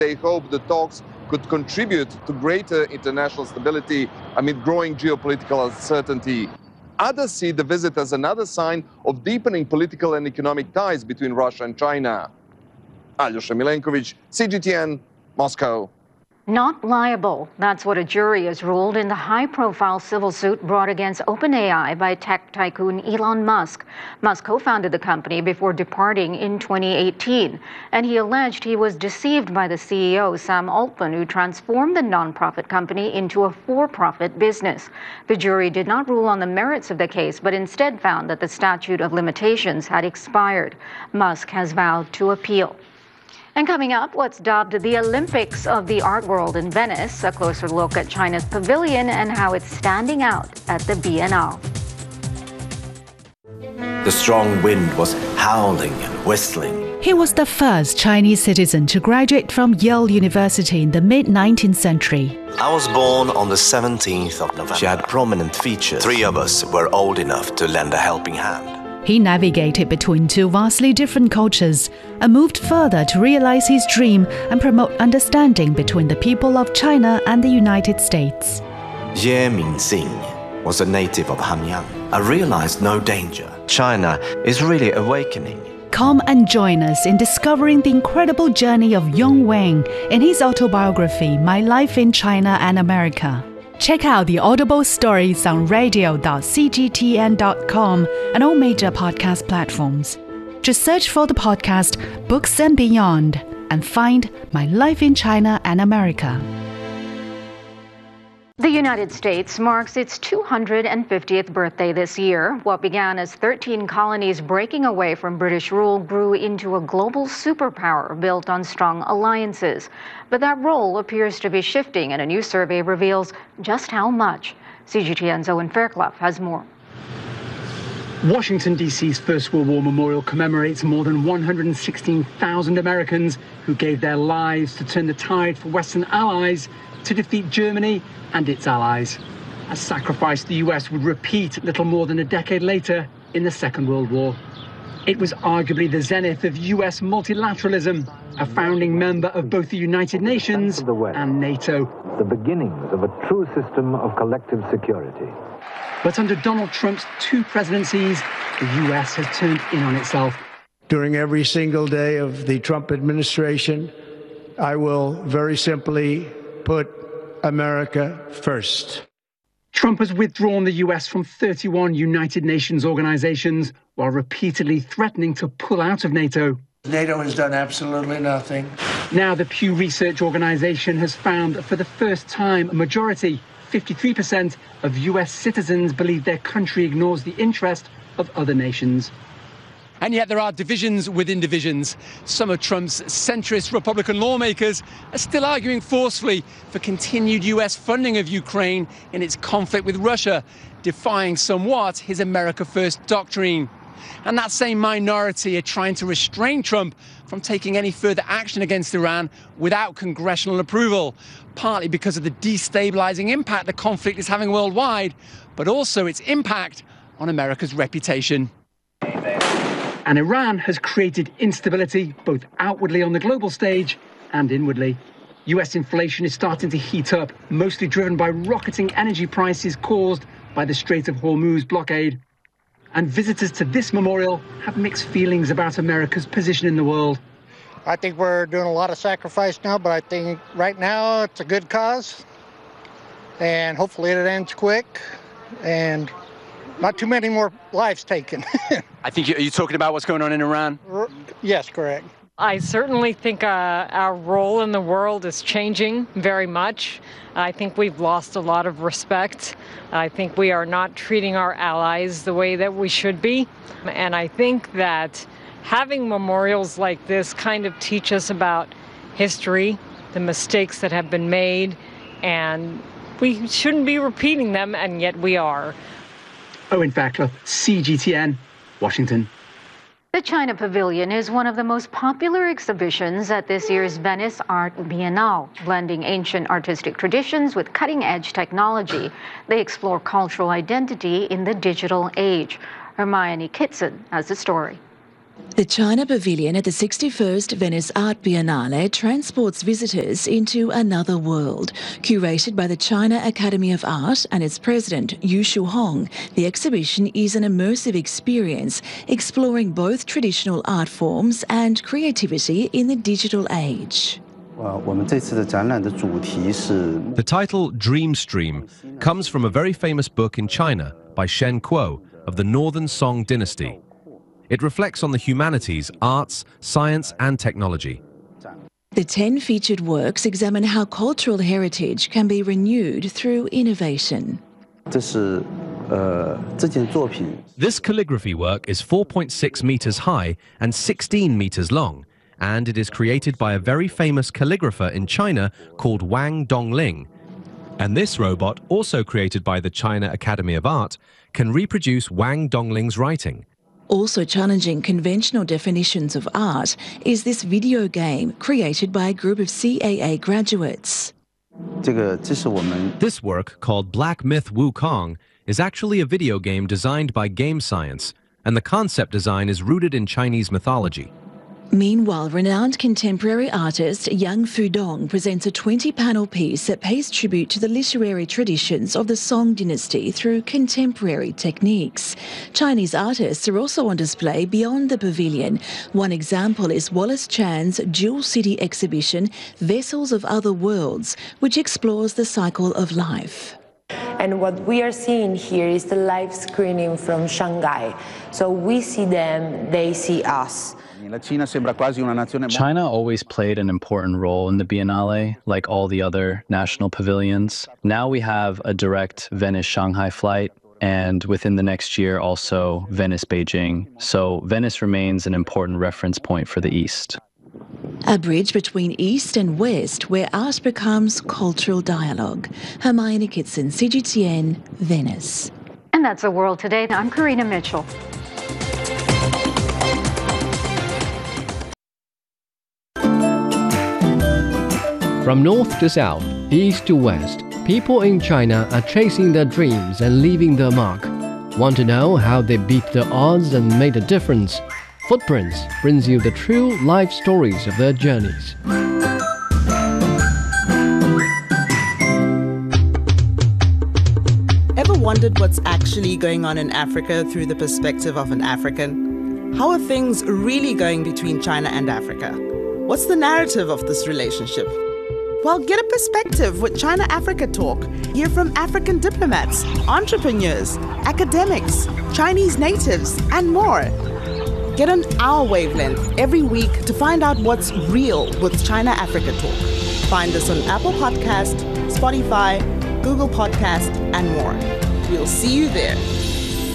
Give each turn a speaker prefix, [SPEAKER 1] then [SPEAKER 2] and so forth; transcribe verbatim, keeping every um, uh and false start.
[SPEAKER 1] They hope the talks could contribute to greater international stability amid growing geopolitical uncertainty. Others see the visit as another sign of deepening political and economic ties between Russia and China. Alyosha Milenkovic, C G T N, Moscow.
[SPEAKER 2] Not liable. That's what a jury has ruled in the high-profile civil suit brought against OpenAI by tech tycoon Elon Musk. Musk co-founded the company before departing in twenty eighteen, and he alleged he was deceived by the C E O, Sam Altman, who transformed the nonprofit company into a for-profit business. The jury did not rule on the merits of the case, but instead found that the statute of limitations had expired. Musk has vowed to appeal. And coming up, what's dubbed the Olympics of the art world in Venice, a closer look at China's pavilion and how it's standing out at the Biennale.
[SPEAKER 3] The strong wind was howling and whistling.
[SPEAKER 4] He was the first Chinese citizen to graduate from Yale University in the mid-nineteenth century.
[SPEAKER 3] I was born on the seventeenth of November. She had prominent features. Three of us were old enough to lend a helping hand.
[SPEAKER 4] He navigated between two vastly different cultures and moved further to realize his dream and promote understanding between the people of China and the United States.
[SPEAKER 3] Ye Mingxing was a native of Hanyang. I realized no danger. China is really awakening.
[SPEAKER 4] Come and join us in discovering the incredible journey of Yong Wang in his autobiography, My Life in China and America. Check out the Audible stories on radio dot c g t n dot com and all major podcast platforms. Just search for the podcast Books and Beyond and find My Life in China and America.
[SPEAKER 2] The United States marks its two hundred fiftieth birthday this year. What began as thirteen colonies breaking away from British rule grew into a global superpower built on strong alliances. But that role appears to be shifting, and a new survey reveals just how much. C G T N's Owen Fairclough has more.
[SPEAKER 5] Washington, D C's First World War Memorial commemorates more than one hundred sixteen thousand Americans who gave their lives to turn the tide for Western allies to defeat Germany and its allies. A sacrifice the U S would repeat little more than a decade later in the Second World War. It was arguably the zenith of U S multilateralism, a founding member of both the United Nations and NATO.
[SPEAKER 6] The beginnings of a true system of collective security.
[SPEAKER 5] But under Donald Trump's two presidencies, the U S has turned in on itself.
[SPEAKER 7] During every single day of the Trump administration, I will very simply put America first.
[SPEAKER 5] Trump has withdrawn the U S from thirty-one United Nations organizations while repeatedly threatening to pull out of NATO.
[SPEAKER 8] NATO has done absolutely nothing.
[SPEAKER 5] Now the Pew Research organization has found that for the first time, a majority, fifty-three percent of U S citizens believe their country ignores the interest of other nations.
[SPEAKER 9] And yet there are divisions within divisions. Some of Trump's centrist Republican lawmakers are still arguing forcefully for continued U S funding of Ukraine in its conflict with Russia, defying somewhat his America First doctrine. And that same minority are trying to restrain Trump from taking any further action against Iran without congressional approval, partly because of the destabilizing impact the conflict is having worldwide, but also its impact on America's reputation.
[SPEAKER 5] And Iran has created instability both outwardly on the global stage and inwardly. U S inflation is starting to heat up, mostly driven by rocketing energy prices caused by the Strait of Hormuz blockade. And visitors to this memorial have mixed feelings about America's position in the world.
[SPEAKER 10] I think we're doing a lot of sacrifice now, but I think right now it's a good cause. And hopefully it ends quick and not too many more lives taken.
[SPEAKER 9] I think you, are you talking about what's going on in Iran?
[SPEAKER 10] Yes, correct.
[SPEAKER 11] I certainly think uh, our role in the world is changing very much. I think we've lost a lot of respect. I think we are not treating our allies the way that we should be. And I think that having memorials like this kind of teach us about history, the mistakes that have been made, and we shouldn't be repeating them, and yet we are.
[SPEAKER 5] Owen Fairclough, C G T N, Washington.
[SPEAKER 2] The China Pavilion is one of the most popular exhibitions at this year's Venice Art Biennale, blending ancient artistic traditions with cutting-edge technology. They explore cultural identity in the digital age. Hermione Kitson has the story.
[SPEAKER 12] The China Pavilion at the sixty-first Venice Art Biennale transports visitors into another world. Curated by the China Academy of Art and its president, Yu Shuhong, the exhibition is an immersive experience exploring both traditional art forms and creativity in the digital age.
[SPEAKER 13] The title Dreamstream comes from a very famous book in China by Shen Kuo of the Northern Song dynasty. It reflects on the humanities, arts, science and technology.
[SPEAKER 12] The ten featured works examine how cultural heritage can be renewed through innovation.
[SPEAKER 13] This calligraphy work is four point six meters high and sixteen meters long, and it is created by a very famous calligrapher in China called Wang Dongling. And this robot, also created by the China Academy of Art, can reproduce Wang Dongling's writing.
[SPEAKER 12] Also challenging conventional definitions of art is this video game created by a group of C A A graduates.
[SPEAKER 13] This work, called Black Myth Wukong, is actually a video game designed by Game Science, and the concept design is rooted in Chinese mythology.
[SPEAKER 12] Meanwhile, renowned contemporary artist Yang Fudong presents a twenty-panel piece that pays tribute to the literary traditions of the Song dynasty through contemporary techniques. Chinese artists are also on display beyond the pavilion. One example is Wallace Chan's Jewel City exhibition, Vessels of Other Worlds, which explores the cycle of life.
[SPEAKER 14] And what we are seeing here is the live screening from Shanghai. So we see them, they see us.
[SPEAKER 15] China always played an important role in the Biennale, like all the other national pavilions. Now we have a direct Venice-Shanghai flight, and within the next year also Venice-Beijing. So Venice remains an important reference point for the East.
[SPEAKER 12] A bridge between East and West where art becomes cultural dialogue. Hermione Kitson, C G T N, Venice.
[SPEAKER 2] And that's The World Today. I'm Karina Mitchell.
[SPEAKER 16] From north to south, east to west, people in China are chasing their dreams and leaving their mark. Want to know how they beat the odds and made a difference? Footprints brings you the true life stories of their journeys.
[SPEAKER 17] Ever wondered what's actually going on in Africa through the perspective of an African? How are things really going between China and Africa? What's the narrative of this relationship? Well, get a perspective with China Africa Talk. Hear from African diplomats, entrepreneurs, academics, Chinese natives, and more. Get on our wavelength every week to find out what's real with China Africa Talk. Find us on Apple Podcast, Spotify, Google Podcast, and more. We'll see you there.